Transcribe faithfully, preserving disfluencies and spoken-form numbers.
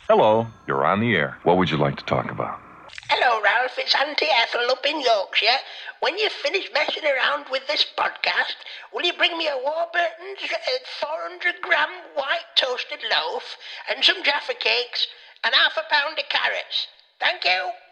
Hello, you're on the air. What would you like to talk about? Hello, Ralph. It's Auntie Ethel up in Yorkshire. When you finish messing around with this podcast, will you bring me a Warburton's uh, four hundred gram white toasted loaf and some Jaffa cakes and half a pound of carrots? Thank you.